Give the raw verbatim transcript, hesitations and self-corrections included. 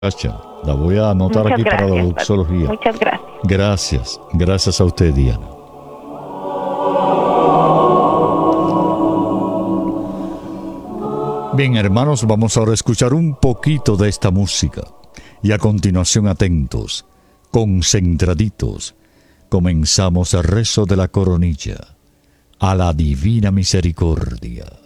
Cacha, la voy a anotar Muchas aquí para la gracias, doxología. Muchas gracias. Gracias, gracias a usted, Diana. Bien, hermanos, vamos ahora a escuchar un poquito de esta música. Y a continuación, atentos, concentraditos, comenzamos el rezo de la coronilla a la divina misericordia.